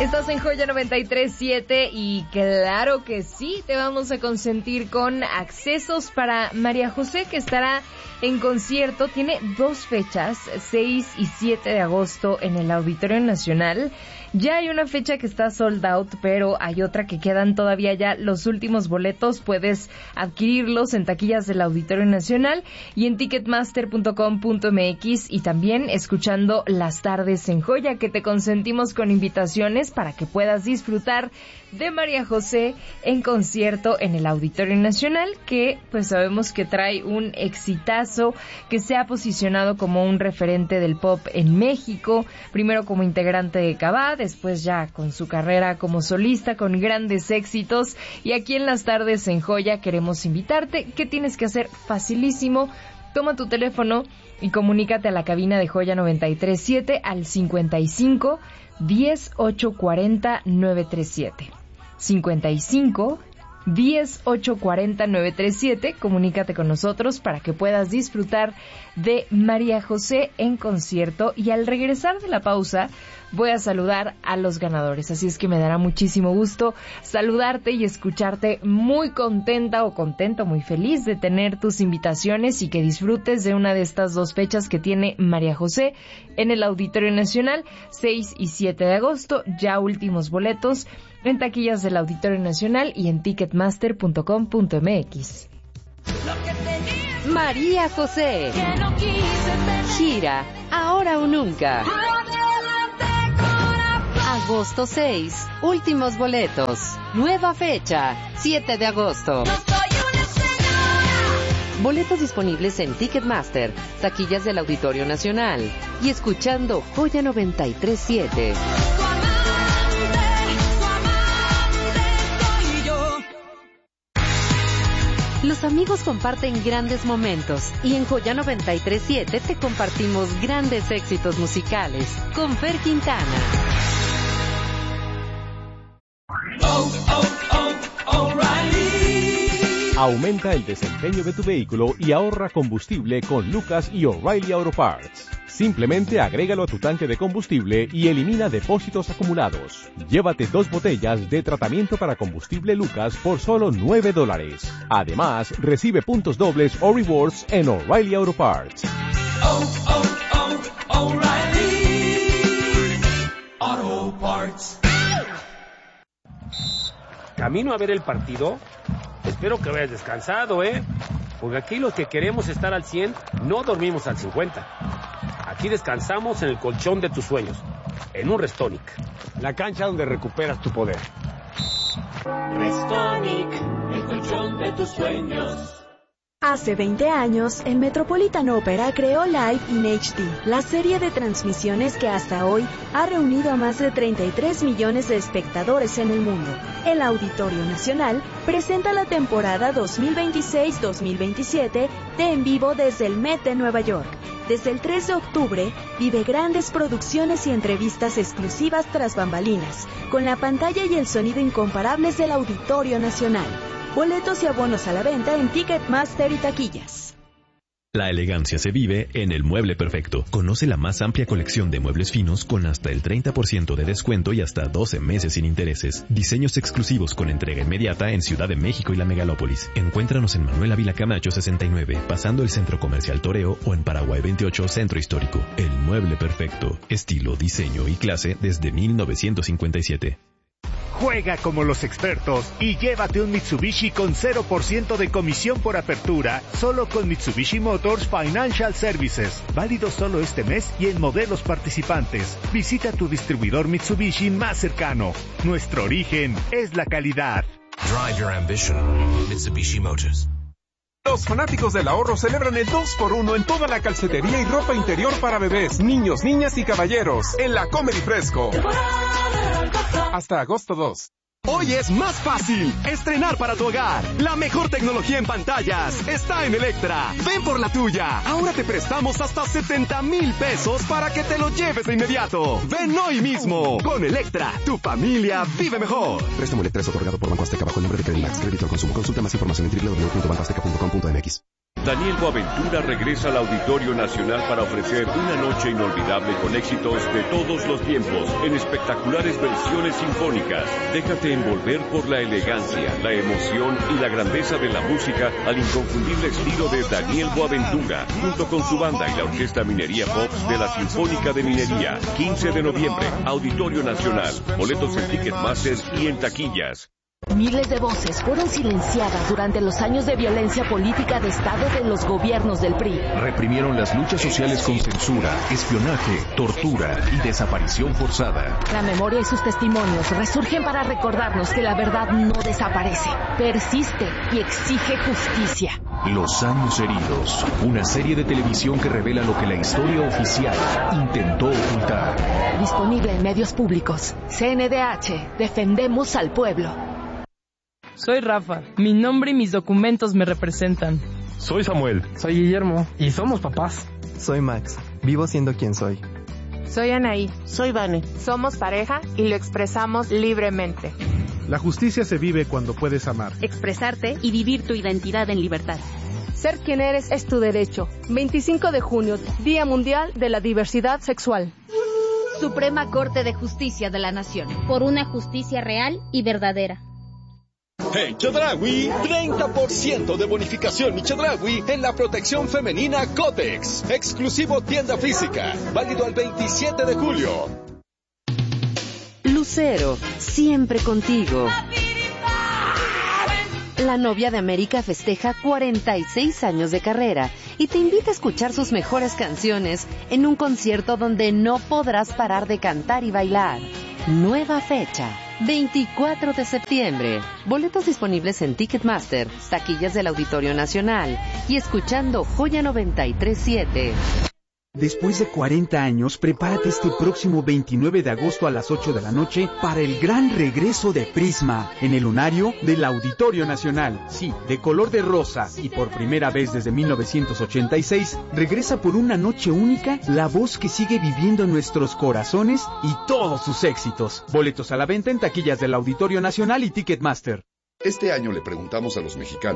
Estás en Joya 93.7 y claro que sí, te vamos a consentir con accesos para María José, que estará en concierto. Tiene 2 fechas, 6 y 7 de agosto en el Auditorio Nacional. Ya hay una fecha que está sold out, pero hay otra que quedan todavía ya los últimos boletos. Puedes adquirirlos en taquillas del Auditorio Nacional y en ticketmaster.com.mx, y también escuchando Las Tardes en Joya, que te consentimos con invitaciones para que puedas disfrutar de María José en concierto en el Auditorio Nacional, que pues sabemos que trae un exitazo, que se ha posicionado como un referente del pop en México, primero como integrante de Cabá, después ya con su carrera como solista con grandes éxitos. Y aquí en Las Tardes en Joya queremos invitarte. ¿Qué tienes que hacer? Facilísimo. Toma tu teléfono y comunícate a la cabina de Joya 93.7 al 55 10 840 937. 55 10 840 937. Comunícate con nosotros para que puedas disfrutar de María José en concierto. Y al regresar de la pausa voy a saludar a los ganadores, así es que me dará muchísimo gusto saludarte y escucharte. Muy contenta o contento, muy feliz de tener tus invitaciones y que disfrutes de una de estas 2 fechas que tiene María José en el Auditorio Nacional, 6 y 7 de agosto. Ya últimos boletos en taquillas del Auditorio Nacional y en ticketmaster.com.mx. María José. Gira Ahora o Nunca. Agosto 6, últimos boletos. Nueva fecha, 7 de agosto. Boletos disponibles en Ticketmaster, taquillas del Auditorio Nacional y escuchando Joya 93.7. Los amigos comparten grandes momentos y en Joya 93.7 te compartimos grandes éxitos musicales con Fer Quintana. Aumenta el desempeño de tu vehículo y ahorra combustible con Lucas y O'Reilly Auto Parts. Simplemente agrégalo a tu tanque de combustible y elimina depósitos acumulados. Llévate 2 botellas de tratamiento para combustible Lucas por solo $9. Además, recibe puntos dobles o rewards en O'Reilly Auto Parts. O'Reilly Auto Parts. ¿Camino a ver el partido? Espero que vayas descansado, porque aquí los que queremos estar al 100 no dormimos al 50. Aquí descansamos en el colchón de tus sueños, en un Restonic. La cancha donde recuperas tu poder. Restonic, el colchón de tus sueños. Hace 20 años, el Metropolitan Opera creó Live in HD, la serie de transmisiones que hasta hoy ha reunido a más de 33 millones de espectadores en el mundo. El Auditorio Nacional presenta la temporada 2026-2027 de En Vivo desde el Met de Nueva York. Desde el 3 de octubre, vive grandes producciones y entrevistas exclusivas tras bambalinas, con la pantalla y el sonido incomparables del Auditorio Nacional. Boletos y abonos a la venta en Ticketmaster y taquillas. La elegancia se vive en El Mueble Perfecto. Conoce la más amplia colección de muebles finos con hasta el 30% de descuento y hasta 12 meses sin intereses. Diseños exclusivos con entrega inmediata en Ciudad de México y la Megalópolis. Encuéntranos en Manuel Ávila Camacho 69, pasando el Centro Comercial Toreo, o en Paraguay 28, Centro Histórico. El Mueble Perfecto. Estilo, diseño y clase desde 1957. Juega como los expertos y llévate un Mitsubishi con 0% de comisión por apertura, solo con Mitsubishi Motors Financial Services. Válido solo este mes y en modelos participantes. Visita tu distribuidor Mitsubishi más cercano. Nuestro origen es la calidad. Drive your ambition. Mitsubishi Motors. Los fanáticos del ahorro celebran el 2x1 en toda la calcetería y ropa interior para bebés, niños, niñas y caballeros en la Comedy Fresco. Hasta agosto 2. Hoy es más fácil estrenar para tu hogar. La mejor tecnología en pantallas está en Electra. Ven por la tuya. Ahora te prestamos hasta 70,000 pesos para que te lo lleves de inmediato. Ven hoy mismo. Con Electra, tu familia vive mejor. Préstamo Electra es otorgado por Banco Azteca bajo el nombre de Credimax. Crédito al consumo. Consulta más información en www.bancoazteca.com.mx. Daniel Boaventura regresa al Auditorio Nacional para ofrecer una noche inolvidable con éxitos de todos los tiempos, en espectaculares versiones sinfónicas. Déjate envolver por la elegancia, la emoción y la grandeza de la música al inconfundible estilo de Daniel Boaventura, junto con su banda y la Orquesta Minería Pops de la Sinfónica de Minería. 15 de noviembre, Auditorio Nacional. Boletos en Ticketmaster y en taquillas. Miles de voces fueron silenciadas durante los años de violencia política de Estado de los gobiernos del PRI. Reprimieron las luchas sociales con censura, espionaje, tortura y desaparición forzada. La memoria y sus testimonios resurgen para recordarnos que la verdad no desaparece, persiste y exige justicia. Los años heridos, una serie de televisión que revela lo que la historia oficial intentó ocultar. Disponible en medios públicos. CNDH, defendemos al pueblo. Soy Rafa, mi nombre y mis documentos me representan. Soy Samuel. Soy Guillermo y somos papás. Soy Max, vivo siendo quien soy. Soy Anaí. Soy Vane. Somos pareja y lo expresamos libremente. La justicia se vive cuando puedes amar, expresarte y vivir tu identidad en libertad. Ser quien eres es tu derecho. 25 de junio, Día Mundial de la Diversidad Sexual. Suprema Corte de Justicia de la Nación. Por una justicia real y verdadera. En Chedraui, 30% de bonificación mi Chedraui en la protección femenina Cotex. Exclusivo tienda física. Válido al 27 de julio. Lucero, siempre contigo. La novia de América festeja 46 años de carrera y te invita a escuchar sus mejores canciones en un concierto donde no podrás parar de cantar y bailar. Nueva fecha, 24 de septiembre. Boletos disponibles en Ticketmaster, taquillas del Auditorio Nacional y escuchando Joya 93.7. Después de 40 años, prepárate este próximo 29 de agosto a las 8 de la noche para el gran regreso de Prisma en el lunario del Auditorio Nacional. Sí, de color de rosa y por primera vez desde 1986, regresa por una noche única la voz que sigue viviendo en nuestros corazones y todos sus éxitos. Boletos a la venta en taquillas del Auditorio Nacional y Ticketmaster. Este año le preguntamos a los mexicanos